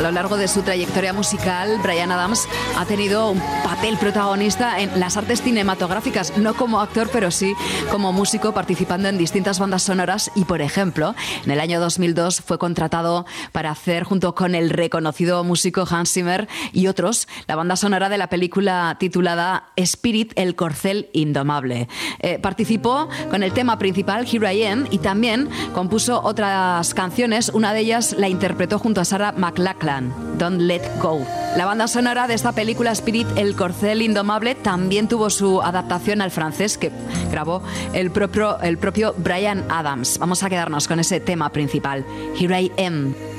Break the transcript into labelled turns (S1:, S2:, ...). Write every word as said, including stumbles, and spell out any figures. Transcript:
S1: A lo largo de su trayectoria musical, Bryan Adams ha tenido un papel protagonista en las artes cinematográficas, no como actor, pero sí como músico, participando en distintas bandas sonoras y, por ejemplo, en el año dos mil dos fue contratado para hacer, junto con el reconocido músico Hans Zimmer y otros, la banda sonora de la película titulada Spirit, el corcel indomable. Eh, participó con el tema principal, Here I Am, y también compuso otras canciones. Una de ellas la interpretó junto a Sarah McLachlan, Don't Let Go. La banda sonora de esta película, Spirit, el corcel indomable, también tuvo su adaptación al francés que grabó el propio, el propio Bryan Adams. Vamos a quedarnos con ese tema principal, Here I Am.